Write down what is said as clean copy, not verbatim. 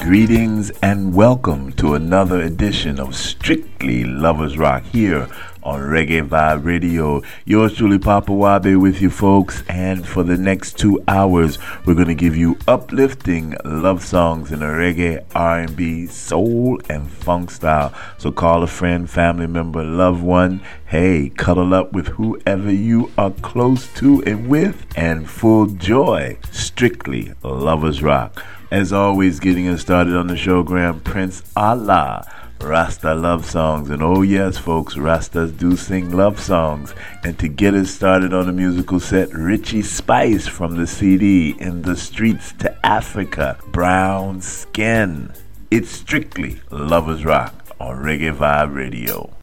Greetings and welcome to another edition of Strictly Lovers Rock here on Reggae Vibe Radio. Yours truly, Papa Wabe, with you folks, and for the next 2 hours we're going to give you uplifting love songs in a reggae, R&B, soul and funk style. So call a friend, family member, loved one, hey, cuddle up with whoever you are close to and with, and full joy. Strictly Lovers Rock. As always, getting us started on the show, Grand Prince Allah, Rasta love songs. And oh yes, folks, Rastas do sing love songs. And to get us started on the musical set, Richie Spice from the CD In the Streets to Africa, Brown Skin. It's Strictly Lovers Rock on Reggae Vibe Radio.